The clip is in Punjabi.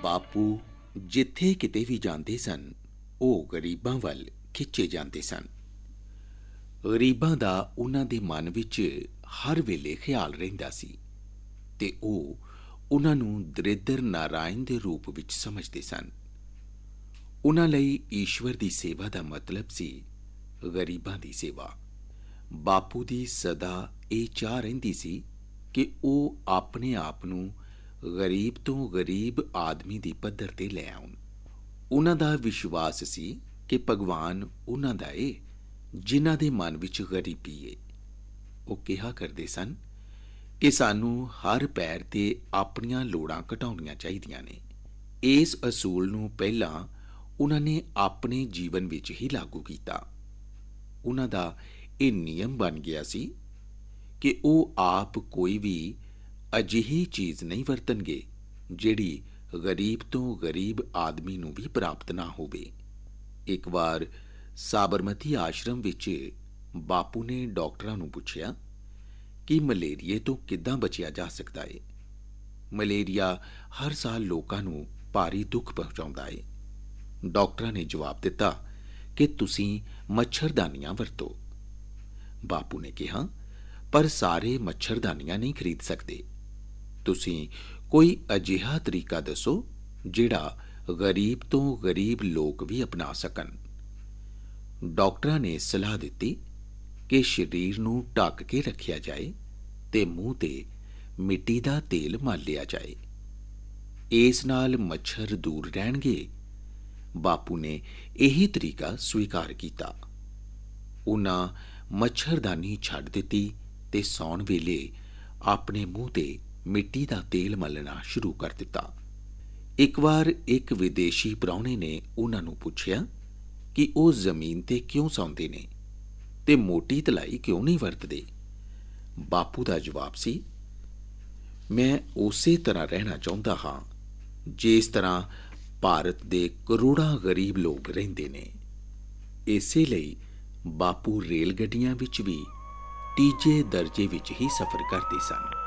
ਬਾਪੂ ਜਿੱਥੇ ਕਿਤੇ ਵੀ ਜਾਂਦੇ ਸਨ, ਉਹ ਗਰੀਬਾਂ ਵੱਲ ਖਿੱਚੇ ਜਾਂਦੇ ਸਨ। ਗਰੀਬਾਂ ਦਾ ਉਹਨਾਂ ਦੇ ਮਨ ਵਿੱਚ ਹਰ ਵੇਲੇ ਖਿਆਲ ਰਹਿੰਦਾ ਸੀ ਤੇ ਉਹ ਉਹਨਾਂ ਨੂੰ ਦਰਿਦਰ ਨਾਰਾਇਣ ਦੇ ਰੂਪ ਵਿੱਚ ਸਮਝਦੇ ਸਨ। ਉਹਨਾਂ ਲਈ ਈਸ਼ਵਰ ਦੀ ਸੇਵਾ ਦਾ ਮਤਲਬ ਸੀ ਗਰੀਬਾਂ ਦੀ ਸੇਵਾ। ਬਾਪੂ ਦੀ ਸਦਾ ਇਹ ਚਾਹ ਰਹਿੰਦੀ ਸੀ ਕਿ ਉਹ ਆਪਣੇ ਆਪ ਨੂੰ ਗਰੀਬ ਤੋਂ ਗਰੀਬ ਆਦਮੀ ਦੀ ਪੱਧਰ 'ਤੇ ਲੈ ਆਉਣ। ਉਹਨਾਂ ਦਾ ਵਿਸ਼ਵਾਸ ਸੀ ਕਿ ਭਗਵਾਨ ਉਹਨਾਂ ਦਾ ਏ ਜਿਨ੍ਹਾਂ ਦੇ ਮਨ ਵਿੱਚ ਗਰੀਬੀ ਏ। ਉਹ ਕਿਹਾ ਕਰਦੇ ਸਨ ਕਿ ਸਾਨੂੰ ਹਰ ਪੈਰ 'ਤੇ ਆਪਣੀਆਂ ਲੋੜਾਂ ਘਟਾਉਣੀਆਂ ਚਾਹੀਦੀਆਂ ਨੇ। ਇਸ ਅਸੂਲ ਨੂੰ ਪਹਿਲਾਂ ਉਹਨਾਂ ਨੇ ਆਪਣੇ ਜੀਵਨ ਵਿੱਚ ਹੀ ਲਾਗੂ ਕੀਤਾ। ਉਹਨਾਂ ਦਾ ਇਹ ਨਿਯਮ ਬਣ ਗਿਆ ਸੀ ਕਿ ਉਹ ਆਪ ਕੋਈ ਵੀ ਅਜਿਹੀ ਚੀਜ਼ ਨਹੀਂ ਵਰਤਣਗੇ ਜਿਹੜੀ ਗਰੀਬ ਤੋਂ ਗਰੀਬ ਆਦਮੀ ਨੂੰ ਵੀ ਪ੍ਰਾਪਤ ਨਾ ਹੋਵੇ। ਇੱਕ ਵਾਰ ਸਾਬਰਮਤੀ ਆਸ਼ਰਮ ਵਿੱਚ ਬਾਪੂ ਨੇ ਡਾਕਟਰਾਂ ਨੂੰ ਪੁੱਛਿਆ ਕਿ ਮਲੇਰੀਏ ਤੋਂ ਕਿੱਦਾਂ ਬਚਿਆ ਜਾ ਸਕਦਾ ਹੈ। ਮਲੇਰੀਆ ਹਰ ਸਾਲ ਲੋਕਾਂ ਨੂੰ ਭਾਰੀ ਦੁੱਖ ਪਹੁੰਚਾਉਂਦਾ ਹੈ। ਡਾਕਟਰਾਂ ਨੇ ਜਵਾਬ ਦਿੱਤਾ ਕਿ ਤੁਸੀਂ ਮੱਛਰਦਾਨੀਆਂ ਵਰਤੋ। ਬਾਪੂ ਨੇ ਕਿਹਾ, ਪਰ ਸਾਰੇ ਮੱਛਰਦਾਨੀਆਂ ਨਹੀਂ ਖਰੀਦ ਸਕਦੇ। ਤੁਸੀਂ ਕੋਈ ਅਜਿਹਾ ਤਰੀਕਾ ਦੱਸੋ ਜਿਹੜਾ ਗਰੀਬ ਤੋਂ ਗਰੀਬ ਲੋਕ ਵੀ ਅਪਣਾ ਸਕਣ। ਡਾਕਟਰਾਂ ਨੇ ਸਲਾਹ ਦਿੱਤੀ ਕਿ ਸਰੀਰ ਨੂੰ ਢੱਕ ਕੇ ਰੱਖਿਆ ਜਾਏ ਤੇ ਮੂੰਹ ਤੇ ਮਿੱਟੀ ਦਾ ਤੇਲ ਮਲ ਲਿਆ ਜਾਏ। ਇਸ ਨਾਲ ਮੱਛਰ ਦੂਰ ਰਹਿਣਗੇ। ਬਾਪੂ ਨੇ ਇਹੀ ਤਰੀਕਾ ਸਵੀਕਾਰ ਕੀਤਾ। ਉਹਨਾਂ ਮੱਛਰਦਾਨੀ ਛੱਡ ਦਿੱਤੀ ਤੇ ਸੌਣ ਵੇਲੇ ਆਪਣੇ ਮੂੰਹ ਤੇ ਮਿੱਟੀ ਦਾ ਤੇਲ ਮਲਣਾ ਸ਼ੁਰੂ ਕਰ ਦਿੱਤਾ। ਇੱਕ ਵਾਰ ਇੱਕ ਵਿਦੇਸ਼ੀ ਪ੍ਰਾਹੁਣੇ ਨੇ ਉਹਨਾਂ ਨੂੰ ਪੁੱਛਿਆ ਕਿ ਉਹ ਜ਼ਮੀਨ ਤੇ ਕਿਉਂ ਸੌਂਦੇ ਨੇ ਤੇ ਮੋਟੀ ਤਲਾਈ ਕਿਉਂ ਨਹੀਂ ਵਰਤਦੇ। ਬਾਪੂ ਦਾ ਜਵਾਬ ਸੀ, ਮੈਂ ਉਸੇ ਤਰ੍ਹਾਂ ਰਹਿਣਾ ਚਾਹੁੰਦਾ ਹਾਂ ਜਿਸ ਤਰ੍ਹਾਂ ਭਾਰਤ ਦੇ ਕਰੋੜਾਂ ਗਰੀਬ ਲੋਕ ਰਹਿੰਦੇ ਨੇ। ਇਸੇ ਲਈ ਬਾਪੂ ਰੇਲ ਗੱਡੀਆਂ ਵਿੱਚ ਵੀ ਤੀਜੇ ਦਰਜੇ ਵਿੱਚ ਹੀ ਸਫ਼ਰ ਕਰਦੇ ਸਨ।